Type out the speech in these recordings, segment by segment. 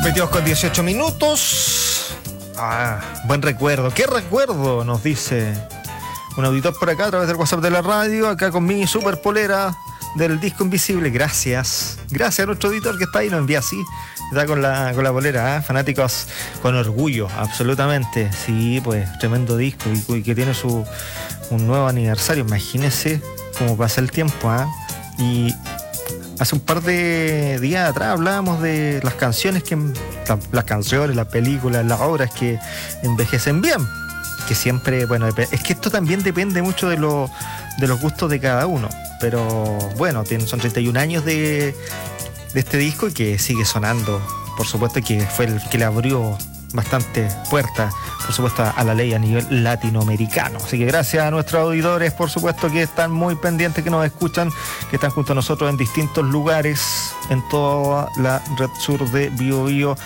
22:18. Buen recuerdo. ¿Qué recuerdo? Nos dice un auditor por acá a través del WhatsApp de la radio, acá con mi super polera del disco Invisible. Gracias a nuestro auditor que está ahí, nos envía así, está con la polera, fanáticos con orgullo, absolutamente. Sí, pues tremendo disco y que tiene un nuevo aniversario. Imagínense cómo pasa el tiempo, y hace un par de días atrás hablábamos de las canciones las películas, las obras que envejecen bien, que siempre, bueno, es que esto también depende mucho de los gustos de cada uno, pero bueno, son 31 años de este disco y que sigue sonando, por supuesto, que fue el que le abrió bastante puertas, por supuesto, a la ley a nivel latinoamericano. Así que gracias a nuestros auditores, por supuesto, que están muy pendientes, que nos escuchan, que están junto a nosotros en distintos lugares, en toda la red sur de Biobío.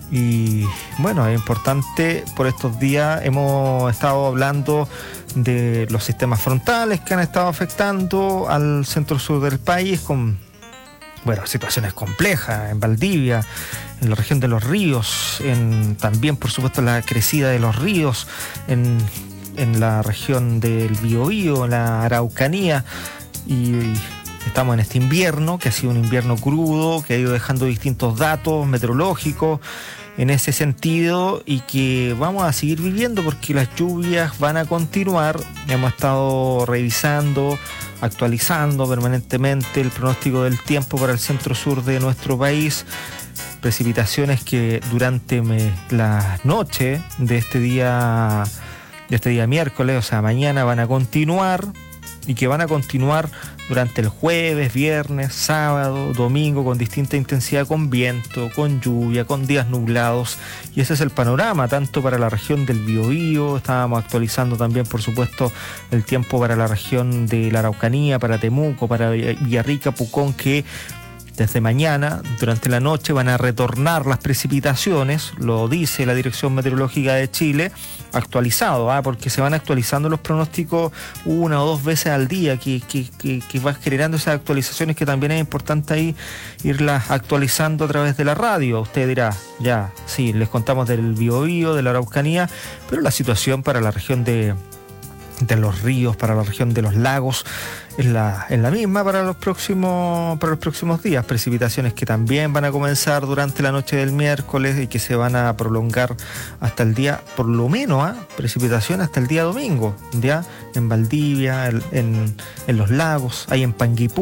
Y bueno, es importante, por estos días hemos estado hablando de los sistemas frontales que han estado afectando al centro sur del país con, bueno, situaciones complejas en Valdivia, en la región de los ríos, también, por supuesto, la crecida de los ríos en la región del Biobío, en la Araucanía, y estamos en este invierno, que ha sido un invierno crudo, que ha ido dejando distintos datos meteorológicos en ese sentido y que vamos a seguir viviendo porque las lluvias van a continuar. Hemos estado revisando, actualizando permanentemente el pronóstico del tiempo para el centro sur de nuestro país. Precipitaciones que durante la noche de este día miércoles, o sea, mañana, van a continuar y que van a continuar durante el jueves, viernes, sábado, domingo, con distinta intensidad, con viento, con lluvia, con días nublados. Y ese es el panorama, tanto para la región del Biobío. Estábamos actualizando también, por supuesto, el tiempo para la región de la Araucanía, para Temuco, para Villarrica, Pucón, que desde mañana, durante la noche, van a retornar las precipitaciones, lo dice la Dirección Meteorológica de Chile, actualizado, porque se van actualizando los pronósticos una o dos veces al día, que va generando esas actualizaciones, que también es importante ahí irlas actualizando a través de la radio. Usted dirá, ya, sí, les contamos del Biobío, de la Araucanía, pero la situación para la región de los ríos, para la región de los lagos, es la misma para los próximos días. Precipitaciones que también van a comenzar durante la noche del miércoles y que se van a prolongar hasta el día, por lo menos, precipitación hasta el día domingo, ya en Valdivia, en los lagos, ahí en Panguipulli,